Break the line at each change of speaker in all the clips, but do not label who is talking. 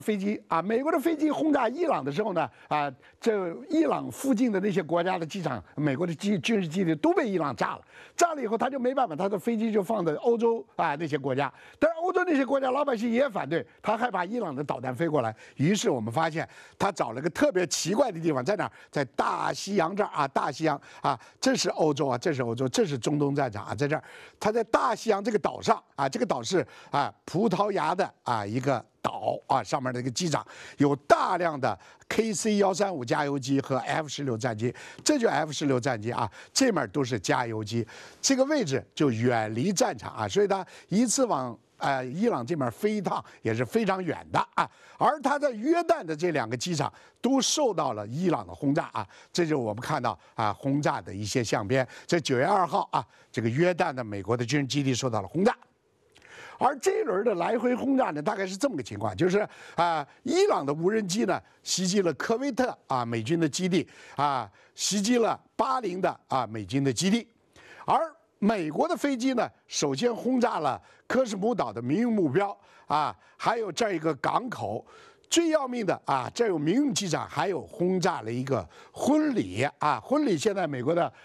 飞机啊，美国的飞机轰炸伊朗的时候呢，啊，这伊朗附近的那些国家的机场，美国的军事基地都被伊朗炸了。炸了以后，他就没办法，他的飞机就放在欧洲啊那些国家。但是欧洲那些国家老百姓也反对，他害怕伊朗的导弹飞过来。于是我们发现，他找了个特别奇怪的地方，在哪儿？在大西洋这儿啊，大西洋啊，这是欧洲啊，这是欧洲，这是中东战场啊，在这儿，他在大西洋这个岛上啊，这个岛是啊葡萄牙的啊一个岛啊，上面的一个机场有大量的 KC-135加油机和 F-16战机，这就 F-16战机啊，这面都是加油机，这个位置就远离战场啊，所以它一次往伊朗这边飞一趟也是非常远的啊。而它在约旦的这两个机场都受到了伊朗的轰炸啊，这就是我们看到啊轰炸的一些相片。这9月2号啊，这个约旦的美国的军事基地受到了轰炸。而这一轮的来回轰炸呢，大概是这么个情况，就是伊朗的无人机呢袭击了科威特啊美军的基地啊，袭击了巴林的啊美军的基地，而美国的飞机呢，首先轰炸了科什姆岛的民用目标啊，还有这儿一个港口。最要命的啊，这有民用机场，还有轰炸了一个婚礼啊，婚礼现在美国的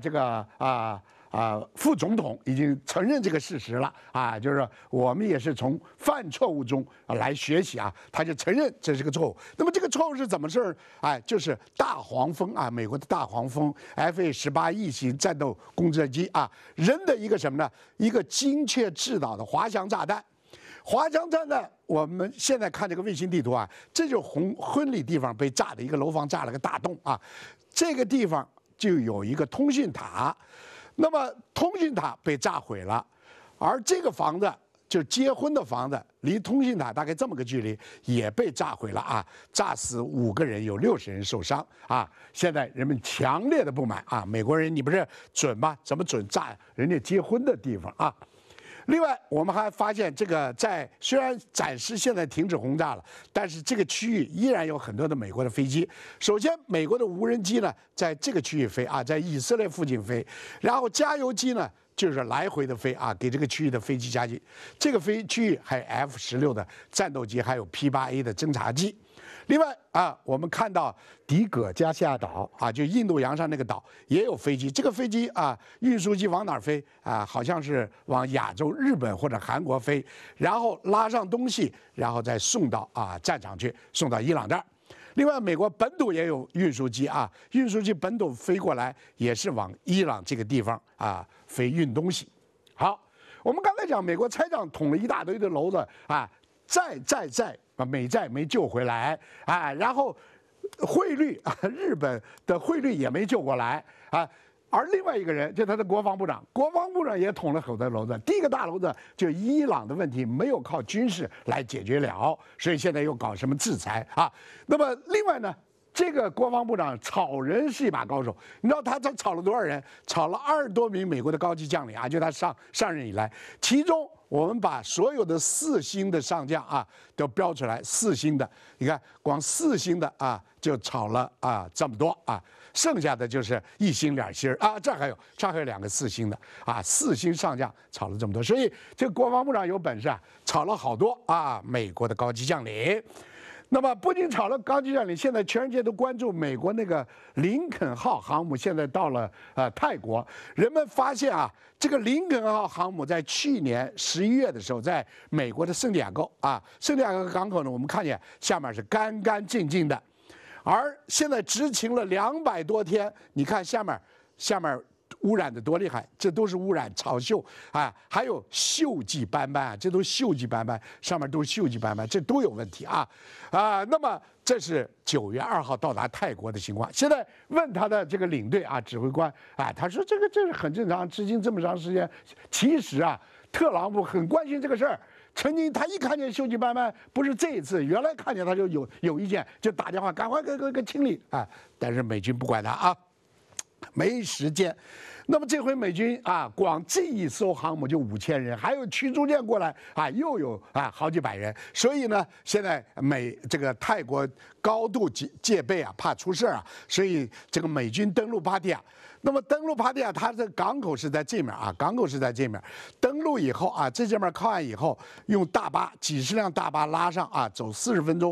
副总统已经承认这个事实了啊，就是我们也是从犯错误中来学习啊，他就承认这是个错误。那么这个错误是怎么事儿？哎，就是大黄蜂啊，美国的大黄蜂 FA-18E 型战斗攻击机啊，扔的一个什么呢？一个精确制导的滑翔炸弹。滑翔炸弹，我们现在看这个卫星地图啊，这就是婚礼地方被炸的一个楼房炸了个大洞啊，这个地方就有一个通讯塔。那么通讯塔被炸毁了，而这个房子就是结婚的房子，离通讯塔大概这么个距离，也被炸毁了啊！炸死5个人，有60人受伤啊！现在人们强烈的不满啊！美国人，你不是准吗？怎么准炸人家结婚的地方啊？另外，我们还发现这个虽然暂时现在停止轰炸了，但是这个区域依然有很多的美国的飞机。首先，美国的无人机呢，在这个区域飞啊，在以色列附近飞，然后加油机呢就是来回的飞啊，给这个区域的飞机加急。这个区域还有 F-16的战斗机，还有 P-8A 的侦察机。另外啊，我们看到迪戈加西亚岛啊，就印度洋上那个岛也有飞机。这个飞机啊，运输机往哪儿飞啊？好像是往亚洲、日本或者韩国飞，然后拉上东西，然后再送到战场去，送到伊朗这儿。另外，美国本土也有运输机啊，运输机本土飞过来也是往伊朗这个地方啊飞运东西。好，我们刚才讲美国财长捅了一大堆的篓子啊，债把美债没救回来啊，然后汇率啊，日本的汇率也没救过来啊。而另外一个人，就他的国防部长也捅了很多篓子。第一个大篓子就伊朗的问题没有靠军事来解决了，所以现在又搞什么制裁啊？那么另外呢，这个国防部长炒人是一把高手，你知道他炒了多少人？炒了20多名美国的高级将领啊，就他上任以来，其中。我们把所有的4星的上将啊都标出来，4星的，你看光4星的啊就炒了这么多啊，剩下的就是1星2星啊，这还有2个4星的啊，4星上将炒了这么多，所以这个国防部长有本事啊，炒了好多啊美国的高级将领。那么不仅炒了高级将领，现在全世界都关注美国那个林肯号航母现在到了泰国，人们发现啊，这个林肯号航母在去年11月的时候，在美国的圣地亚哥港口呢，我们看见下面是干干净净的，而现在执勤了200多天，你看下面污染的多厉害，这都是污染草锈啊，还有锈迹斑斑啊，这都锈迹斑斑，上面都是锈迹斑斑，这都有问题啊。那么这是9月2号到达泰国的情况。现在问他的这个领队啊，指挥官他说这是很正常，执勤这么长时间。其实啊，特朗普很关心这个事儿。曾经他一看见锈迹斑斑，不是这一次，原来看见他就有意见，就打电话赶快给清理啊。但是美军不管他啊。 没时间。那么这回美军啊，光这一艘航母就5000人，还有驱逐舰过来啊，又有好几百人。所以呢，现在这个泰国高度戒备啊，怕出事啊，所以这个美军登陆芭提雅。那么登陆芭提雅，它的港口是在这面啊，港口是在这面。登陆以后啊，这面靠岸以后，用大巴几十辆大巴拉上啊，走40分钟。